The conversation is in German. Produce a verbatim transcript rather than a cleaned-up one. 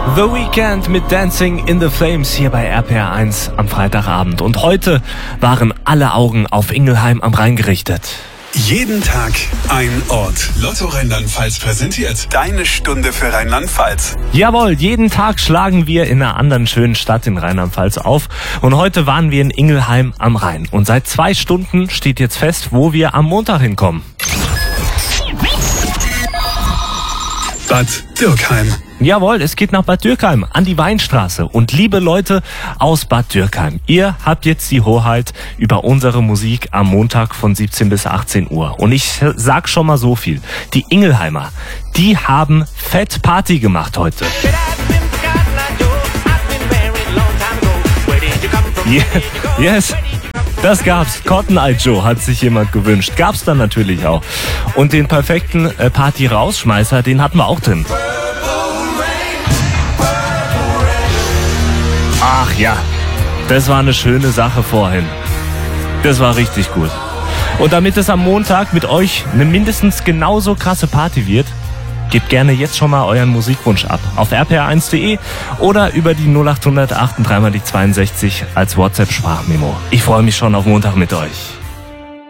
The Weeknd mit Dancing in the Flames hier bei R P R eins am Freitagabend. Und heute waren alle Augen auf Ingelheim am Rhein gerichtet. Jeden Tag ein Ort. Lotto Rheinland-Pfalz präsentiert deine Stunde für Rheinland-Pfalz. Jawohl, jeden Tag schlagen wir in einer anderen schönen Stadt in Rheinland-Pfalz auf. Und heute waren wir in Ingelheim am Rhein. Und seit zwei Stunden steht jetzt fest, wo wir am Montag hinkommen. Bad Dürkheim. Jawohl, es geht nach Bad Dürkheim, an die Weinstraße. Und liebe Leute aus Bad Dürkheim, ihr habt jetzt die Hoheit über unsere Musik am Montag von siebzehn bis achtzehn Uhr. Und ich sag schon mal so viel. Die Ingelheimer, die haben fett Party gemacht heute. Yeah, yes. Das gab's. Cotton Eye Joe hat sich jemand gewünscht. Gab's dann natürlich auch. Und den perfekten äh, Party-Rausschmeißer, den hatten wir auch drin. Ach ja, das war eine schöne Sache vorhin. Das war richtig gut. Und damit es am Montag mit euch eine mindestens genauso krasse Party wird, gebt gerne jetzt schon mal euren Musikwunsch ab. Auf r p r eins punkt de oder über die null acht hundert achtunddreißig mal die zweiundsechzig als WhatsApp-Sprachmemo. Ich freue mich schon auf Montag mit euch.